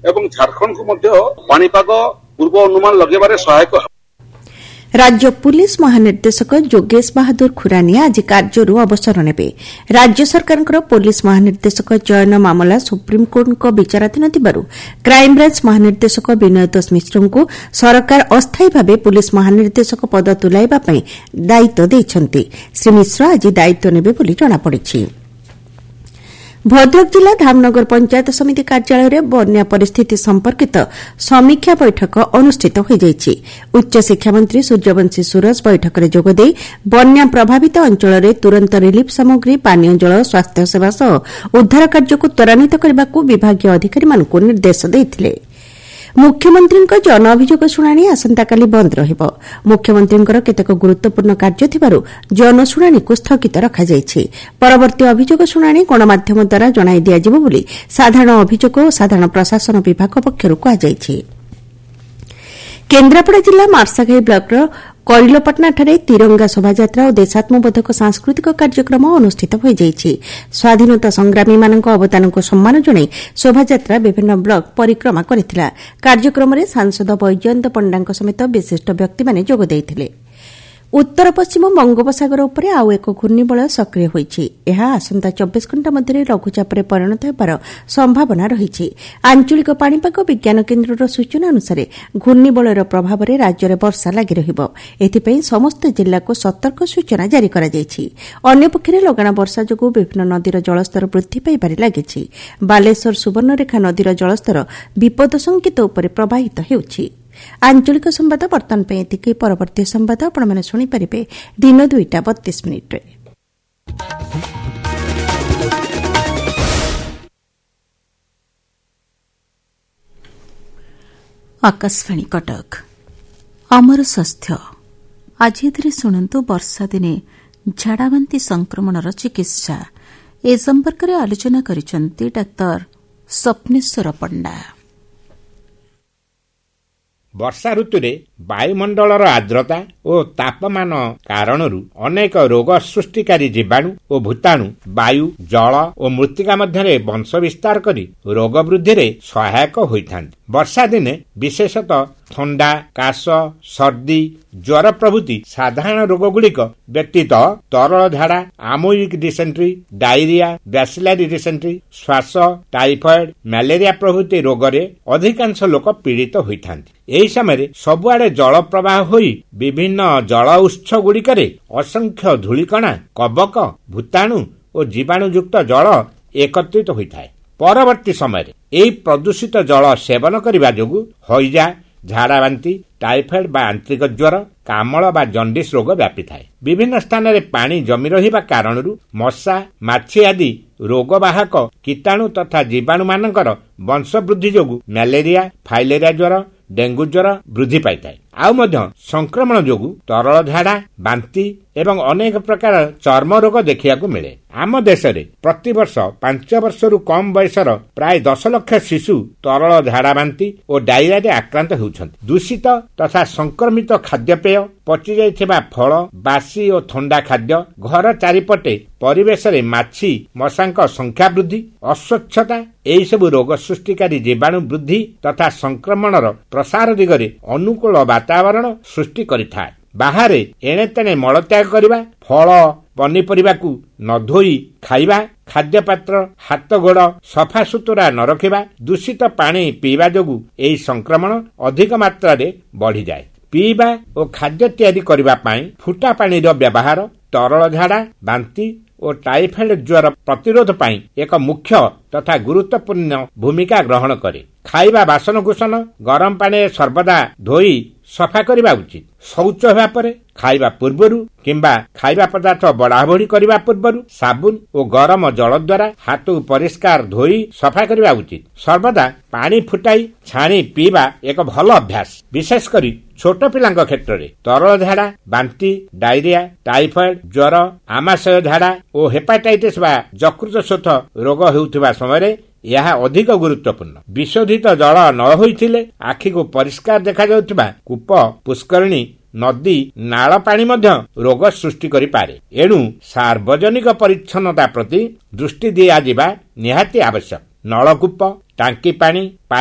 ଏବଂ ଝାରଖଣ୍ଡକୁ ମଧ୍ୟ ପାଣିପାଗ ପୂର୍ବ ଅନୁମାନ ଲଗାଇବାରେ ସହାୟକ ହେବ। राज्य पुलिस महानिर्देशक जोगेश बहादुर खुरानिया आज कार्यरू अवसर नेबे। राज्य सरकारଙ୍କର पुलिस महानिर्देशक चयन मामला सुप्रीमकोर्टଙ୍କ विचाराधीन थिबारु क्राइमब्रांच महानिर्देशक विनय दास मिश्रଙ୍କୁ सरकार अस्थायी भावे पुलिस महानिर्देशक पद तुलाइबा पई दायित्व ଦେଇଛନ୍ତି। श्री मिश्र आज दायित्व नेबे बोली जणा पड़िछि। भद्रक जिला धामनगर पंचायत समिति कार्यालय बन्या परिस्थिति संपर्कित समीक्षा बैठक अनुष्ठित होइଯାଇଛି। उच्च शिक्षा मंत्री सूर्यवंशी सूरज बैठक में जोगदे बन्या प्रभावित अंचल तुरंत रिलीफ सामग्री पानीय जल स्वास्थ्य सेवा सह उद्धार कार्य को त्वरान्वित करने को विभागीय अधिकारी निर्देश देते। मुख्यमंत्री जन अभियोग शुणाणी आसंताकाली बंद रहिबो। मुख्यमंत्री केतेक गुरुत्वपूर्ण कार्य थिबारु जनशुणाणी को स्थगित रखाଯାଇଛି। परवर्ती अभियोग शुणाणी गणमाध्यम द्वारा जणाई दियाजिबो बोली साधारण अभियोग और साधारण प्रशासन विभाग पक्षरु कुहाଯାଇଛି। केन्द्रापड़ा जिला मार्साघाई ब्लॉकर कइलपाटनाଠାରେ तिरंगा शोभायात्रा और देशात्मबोधक सांस्कृतिक कार्यक्रम अनुष्ठित होइଯାଇଛି। स्वाधीनता संग्रामीମାନଙ୍କ अवदानको सम्मान जणाई शोभायात्रा विभिन्न ब्लॉक परिक्रमा କରିଥିଲା। कार्यक्रमରେ सांसद बैजयंत पंडाଙ୍କ समेत विशिष्ट व्यक्तिମାନେ जोग ଦେଇଥିଲେ। उत्तर पश्चिम बंगोपसागर उपरे आउ एक घूर्णिबलय सक्रिय होइछि। एहा आसंता 24 घंटा मध्य लघुचापरे परिणत हेबार संभावना रहिछि। आंचलिक पाणीपाग विज्ञान केन्द्रर सूचना अनुसार घूर्णिबलयर प्रभाव में राज्य में वर्षा लागि रहिबो। एथिपई समस्त जिल्ला को सतर्क सूचना जारी करा जायछि। अन्यपक्षे लगाण वर्षा जोगु विभिन्न नदीर जलस्तर वृद्धि पाइबारे लागिछि। बालेश्वर सुवर्णरेखा नदीर जलस्तर विपद संकेत उपरे प्रवाहित हेउछि। आंचलिक संवाद बर्तमान पे एतिकी। परवर्ती संवाद आपण माने सुनि परिबे दिन 2:32 रे। आकाशवाणी कटक अमर स्वास्थ्य आज एथिरे सुनंतु वर्षा दिने झाड़ाबांती संक्रमणर चिकित्सा ए संपर्क में आलोचना करिसंती डाक्टर स्वप्नेश्वर पंडा। वर्षा ऋतुरे वायुमंडलर आर्द्रता और तापमान कारणरू अनेक रोग सृष्टिकारी जीवाणु और भूताणु वायु जल और मृत्तिका मध्यरे वंश विस्तार करी रोग वृद्धि रे सहायक होइथांती। वर्षा दिने विशेषतः थंडा काश सर्दी ज्वर प्रभृति साधारण रोग गुड़िक व्यतीत तरल झाड़ा आमोइक डिसेंट्री डायरिया बैसिलरी डिसेंट्री श्वास टाइफॉइड मलेरिया प्रभृति रोगरे अधिकांश लोक पीड़ित होइथांती। एही समय सबुआड़े जल प्रवाह होई विभिन्न जल उत्स गुड़िकरे असंख्य धूलिकणा कबक भूताणु और जीवाणुयुक्त जल एकत्रित होइथाय। परवर्ती समय एही प्रदूषित जल सेवन करबा जोगु हईजा झाड़ाबांती टाइफॉइड बा आंतरिक ज्वर कामल बा जंडिस रोग व्यापी थाए। विभिन्न स्थान रे पानी जमी रहिबा कारणरू मशा माछी आदि रोगवाहक कीटाणु तथा जीवाणु मानकर वंश वृद्धि जोगु मलेरिया फाइलेरिया ज्वर डेंगू ज्वर वृद्धि पाइଥାଏ। आउ मध्य संक्रमण जोगु तरल झाड़ा बांती एवं अनेक प्रकार चर्म रोग देखिया को मिले। आम देश रे प्रतिवर्ष 5 वर्षरू कम बयसर प्राय 10 लाख शिशु तरल झाड़ा बांती और डायरिया रे आक्रांत होउछन्ति। दूषित तथा संक्रमित खाद्यपेय पचि जाइथिबा फल बासी और ठंडा खाद्य घर चारिपटे परिवेश रे माछी मशांक संख्या वृद्धि अस्वच्छता एही सब रोग सृष्टिकारी जीवाणु वृद्धि तथा संक्रमणर प्रसार दिगरे अनुकूल वातावरण सृष्टि करिथाय। बाहरे एणे तेणे मलत्याग करिबा फल पनीपरिबा को न धोई खाइबा खाद्य पात्र हाथ गोड़ सफा सुतुरा न रखिबा दूषित पानी पीवा जोगु एही संक्रमण अधिक मात्रा रे बढ़ी जाए। पीवा और खाद्य तैयारी करिबा पाई फुटा पानी रो व्यवहार तरल झाड़ा बांती और टाइफॉइड ज्वर प्रतिरोध पाई एक मुख्य तथा गुरुत्वपूर्ण भूमिका ग्रहण करे। खाइबा बासनकुसन गरम पानी सर्वदा धोई सफा करबा उचित। शौच हेबा परे खाइबा पूर्वरु किंबा खाइबा पदार्थ बड़ाबड़ी करबा पूर्वरु साबुन और गरम जल द्वारा हाथ परिष्कार धोई सफा करबा उचित। सर्वदा पानी फुटाई छाणी पीबा एक भल अभ्यास। विशेष करी छोट पिलांक क्षेत्र में तरल झाड़ा बांती डायरिया टाइफॉइड ज्वर आमाशय झाड़ा और हेपाटाइटिस बा यकृत शोथ रोग हेउथिबा समय यह अधिक गुरुत्वपूर्ण। विशोधित जल न होइथिले आखि को परिष्कार देखा जाउथिबा कूप पुष्करणी नदी नाल पानी मध्य रोग सृष्टि करि पारे। एणु सार्वजनिक परिच्छन्नता प्रति दृष्टि दिया जिबा निहाती आवश्यक। नलकूप टांकी पानी